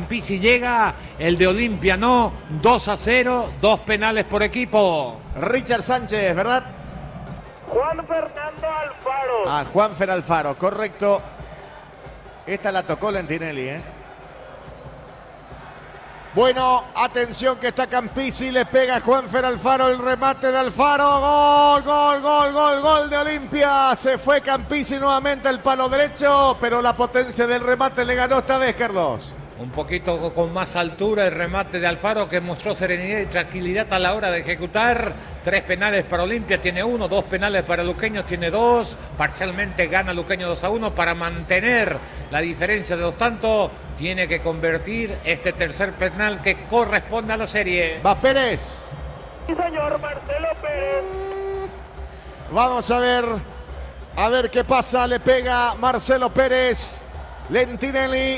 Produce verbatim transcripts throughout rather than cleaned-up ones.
Campisi llega, el de Olimpia no. dos a cero, dos penales por equipo. Richard Sánchez, ¿verdad? Juan Fernando Alfaro. Ah, Juanfer Alfaro, correcto. Esta la tocó Lentinelli, ¿eh? Bueno, atención que está Campisi, le pega Juanfer Alfaro, el remate de Alfaro, gol, gol, gol, gol, gol de Olimpia. Se fue Campisi nuevamente al palo derecho, pero la potencia del remate le ganó esta vez, Carlos. Un poquito con más altura el remate de Alfaro, que mostró serenidad y tranquilidad a la hora de ejecutar. Tres penales para Olimpia, tiene uno. Dos penales para Luqueño, tiene dos. Parcialmente gana Luqueño dos a uno para mantener la diferencia de dos tantos. Tiene que convertir este tercer penal que corresponde a la serie. Va Pérez. Sí, señor, Marcelo Pérez. Vamos a ver, a ver qué pasa. Le pega Marcelo Pérez. Lentinelli.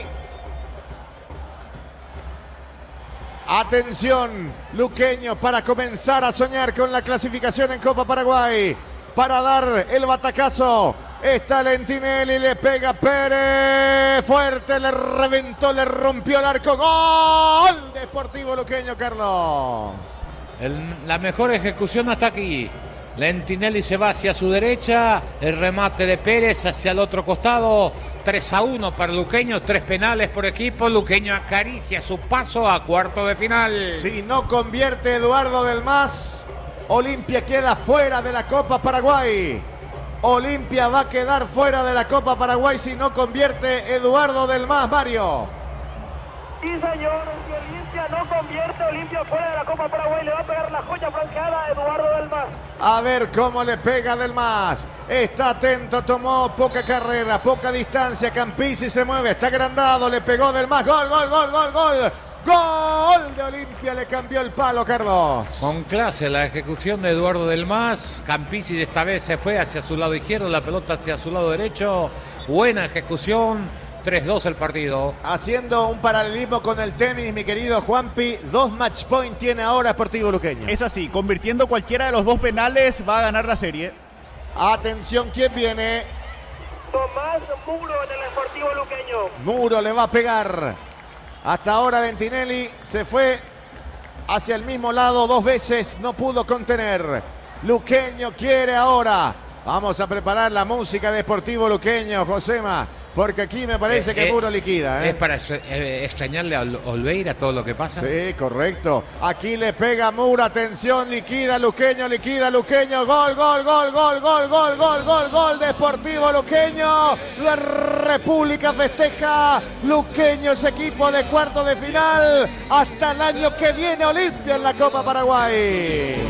Atención, Luqueño para comenzar a soñar con la clasificación en Copa Paraguay. Para dar el batacazo. Está Lentinelli, le pega Pérez. Fuerte, le reventó, le rompió el arco. ¡Gol! Deportivo Luqueño, Carlos. El, la mejor ejecución hasta aquí. Lentinelli se va hacia su derecha. El remate de Pérez hacia el otro costado. tres a uno para Luqueño. Tres penales por equipo. Luqueño acaricia su paso a cuarto de final. Si no convierte Eduardo del Mas, Olimpia queda fuera de la Copa Paraguay. Olimpia va a quedar fuera de la Copa Paraguay si no convierte Eduardo del Mas, Mario. Sí, señor, si Olimpia no convierte, Olimpia fuera de la Copa Paraguay, le va a pegar la joya franqueada a Eduardo del Mas. A ver cómo le pega del Mas. Está atento, tomó poca carrera, poca distancia. Campisi se mueve, está agrandado, le pegó del Mas. Gol, gol, gol, gol, gol. Gol de Olimpia, le cambió el palo, Carlos. Con clase la ejecución de Eduardo del Mas. Campisi de esta vez se fue hacia su lado izquierdo, la pelota hacia su lado derecho. Buena ejecución. tres dos el partido. Haciendo un paralelismo con el tenis, mi querido Juanpi, dos match point tiene ahora Sportivo Luqueño. Es así, convirtiendo cualquiera de los dos penales va a ganar la serie. Atención, ¿quién viene? Tomás Muro en el Sportivo Luqueño. Muro le va a pegar. Hasta ahora Lentinelli se fue hacia el mismo lado dos veces, no pudo contener. Luqueño quiere ahora. Vamos a preparar la música de Sportivo Luqueño, Josema. Porque aquí me parece Eh, que eh, Muro liquida. ¿eh? ¿Es para eh, extrañarle a Ol- Olveira todo lo que pasa? Sí, correcto. Aquí le pega Muro, atención, liquida Luqueño, liquida Luqueño. Gol, gol, gol, gol, gol, gol, gol, gol, gol. Deportivo Luqueño. La República festeja. Luqueño es equipo de cuarto de final. Hasta el año que viene Olimpia en la Copa Paraguay.